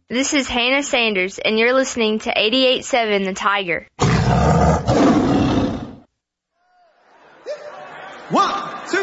This is Hannah Sanders, and you're listening to 88.7 The Tiger. 1, 2.